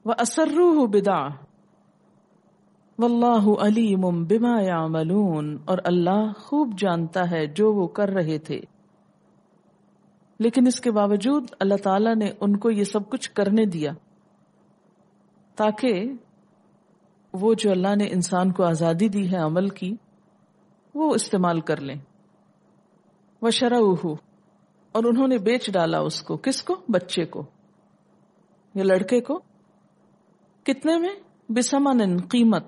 وَأَسَرُّوهُ بِدْعَةً وَاللَّهُ عَلِيمٌ بِمَا يَعْمَلُونَ، اور اللہ خوب جانتا ہے جو وہ کر رہے تھے. لیکن اس کے باوجود اللہ تعالیٰ نے ان کو یہ سب کچھ کرنے دیا تاکہ وہ جو اللہ نے انسان کو آزادی دی ہے عمل کی وہ استعمال کر لیں. وَشَرَوْهُ، اور انہوں نے بیچ ڈالا اس کو. کس کو؟ بچے کو یا لڑکے کو. کتنے میں؟ بِثَمَنٍ، قیمت.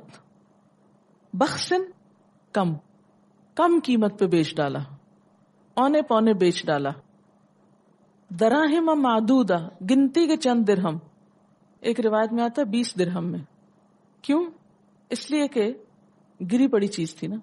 بخسن، کم قیمت پہ بیچ ڈالا، اونے پونے بیچ ڈالا. دراہم معدودہ، گنتی کے چند درہم. ایک روایت میں آتا ہے 20 درہم میں. کیوں؟ اس لیے کہ گری پڑی چیز تھی نا.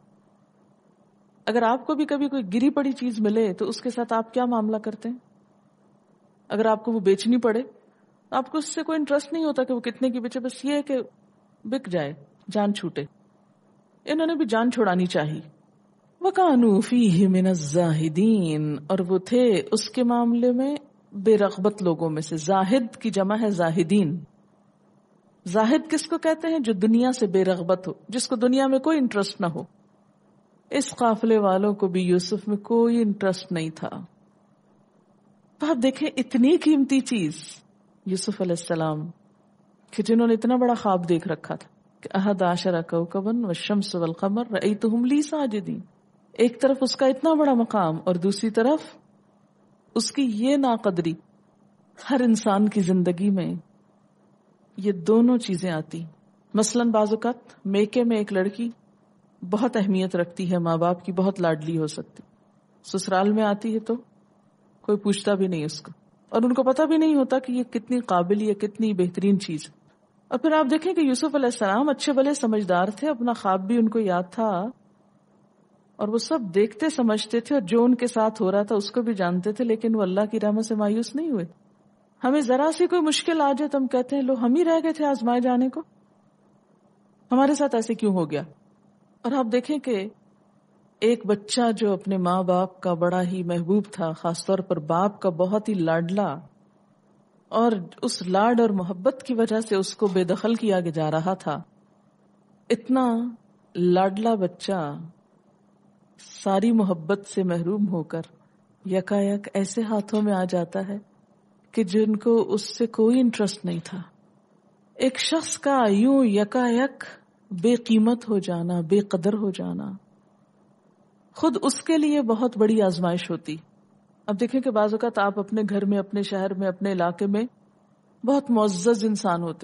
اگر آپ کو بھی کبھی کوئی گری پڑی چیز ملے تو اس کے ساتھ آپ کیا معاملہ کرتے ہیں؟ اگر آپ کو وہ بیچنی پڑے تو آپ کو اس سے کوئی انٹرسٹ نہیں ہوتا کہ وہ کتنے کی بیچے، بس یہ ہے کہ بک جائے، جان چھوٹے. انہوں نے بھی جان چھوڑانی چاہیے. وَكَانُوا فِيهِ مِنَ الزَّاهِدِينَ، اور وہ تھے اس کے معاملے میں بے رغبت لوگوں میں سے. زاہد کی جمع ہے زاہدین. زاہد کس کو کہتے ہیں؟ جو دنیا سے بے رغبت ہو، جس کو دنیا میں کوئی انٹرسٹ نہ ہو. اس قافلے والوں کو بھی یوسف میں کوئی انٹرسٹ نہیں تھا. تو آپ دیکھیں اتنی قیمتی چیز یوسف علیہ السلام کہ جنہوں نے اتنا بڑا خواب دیکھ رکھا تھا کہ 11 کوكبا والشمس والقمر رأيتهم لي ساجدين. ایک طرف اس کا اتنا بڑا مقام اور دوسری طرف اس کی یہ ناقدری. ہر انسان کی زندگی میں یہ دونوں چیزیں آتی. مثلاً بعض اوقات میکے میں ایک لڑکی بہت اہمیت رکھتی ہے، ماں باپ کی بہت لاڈلی ہو سکتی، سسرال میں آتی ہے تو کوئی پوچھتا بھی نہیں اس کو، اور ان کو پتہ بھی نہیں ہوتا کہ یہ کتنی قابل یا کتنی بہترین چیز. اور پھر آپ دیکھیں کہ یوسف علیہ السلام اچھے بھلے سمجھدار تھے، اپنا خواب بھی ان کو یاد تھا اور وہ سب دیکھتے سمجھتے تھے، اور جو ان کے ساتھ ہو رہا تھا اس کو بھی جانتے تھے، لیکن وہ اللہ کی رحمت سے مایوس نہیں ہوئے. ہمیں ذرا سی کوئی مشکل آ جائے تو ہم کہتے ہیں لو ہم ہی رہ گئے تھے آزمائے جانے کو، ہمارے ساتھ ایسے کیوں ہو گیا. اور آپ دیکھیں کہ ایک بچہ جو اپنے ماں باپ کا بڑا ہی محبوب تھا، خاص طور پر باپ کا بہت ہی لاڈلا، اور اس لاڈ اور محبت کی وجہ سے اس کو بے دخل کیا جا رہا تھا. اتنا لاڈلا بچہ ساری محبت سے محروم ہو کر یکایک ایسے ہاتھوں میں آ جاتا ہے کہ جن کو اس سے کوئی انٹرسٹ نہیں تھا. ایک شخص کا یوں یکایک بے قیمت ہو جانا، بے قدر ہو جانا، خود اس کے لیے بہت بڑی آزمائش ہوتی. اب دیکھیں کہ بعض اوقات آپ اپنے گھر میں، اپنے شہر میں، اپنے علاقے میں بہت معزز انسان ہوتے،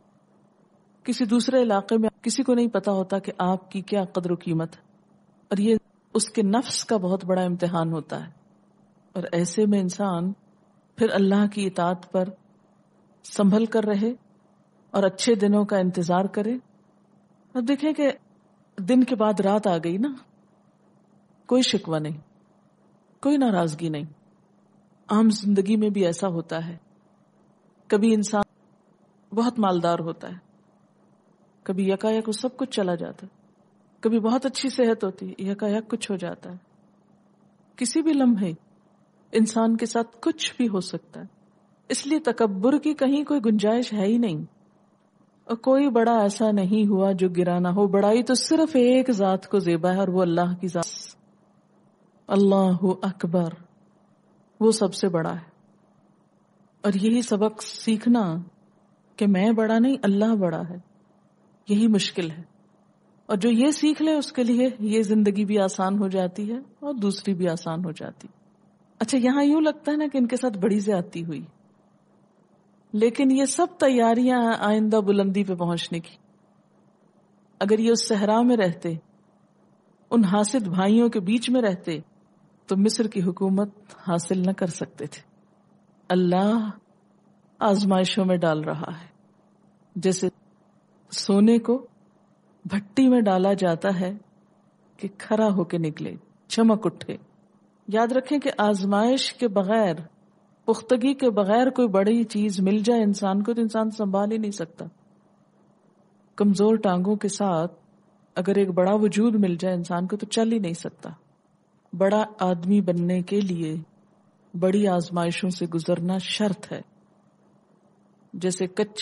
کسی دوسرے علاقے میں کسی کو نہیں پتا ہوتا کہ آپ کی کیا قدر و قیمت ہے، اور یہ اس کے نفس کا بہت بڑا امتحان ہوتا ہے. اور ایسے میں انسان پھر اللہ کی اطاعت پر سنبھل کر رہے اور اچھے دنوں کا انتظار کرے. اب دیکھیں کہ دن کے بعد رات آ گئی نا، کوئی شکوہ نہیں، کوئی ناراضگی نہیں. عام زندگی میں بھی ایسا ہوتا ہے. کبھی انسان بہت مالدار ہوتا ہے، کبھی یکایک سب کچھ چلا جاتا ہے. کبھی بہت اچھی صحت ہوتی ہے، یکایک کچھ ہو جاتا ہے. کسی بھی لمحے انسان کے ساتھ کچھ بھی ہو سکتا ہے. اس لیے تکبر کی کہیں کوئی گنجائش ہے ہی نہیں، اور کوئی بڑا ایسا نہیں ہوا جو گرا نہ ہو. بڑائی تو صرف ایک ذات کو زیبا ہے، اور وہ اللہ کی ذات. اللہ اکبر، وہ سب سے بڑا ہے. اور یہی سبق سیکھنا کہ میں بڑا نہیں، اللہ بڑا ہے، یہی مشکل ہے. اور جو یہ سیکھ لے اس کے لیے یہ زندگی بھی آسان ہو جاتی ہے اور دوسری بھی آسان ہو جاتی. اچھا، یہاں یوں لگتا ہے نا کہ ان کے ساتھ بڑی زیادتی ہوئی، لیکن یہ سب تیاریاں ہیں آئندہ بلندی پہ پہنچنے کی. اگر یہ اس صحرا میں رہتے، ان حاسد بھائیوں کے بیچ میں رہتے، تو مصر کی حکومت حاصل نہ کر سکتے تھے. اللہ آزمائشوں میں ڈال رہا ہے. جیسے سونے کو بھٹی میں ڈالا جاتا ہے کہ کھرا ہو کے نکلے، چمک اٹھے. یاد رکھیں کہ آزمائش کے بغیر، پختگی کے بغیر کوئی بڑی چیز مل جائے انسان کو تو انسان سنبھال ہی نہیں سکتا. کمزور ٹانگوں کے ساتھ اگر ایک بڑا وجود مل جائے انسان کو تو چل ہی نہیں سکتا. بڑا آدمی بننے کے لیے بڑی آزمائشوں سے گزرنا شرط ہے. جیسے کچے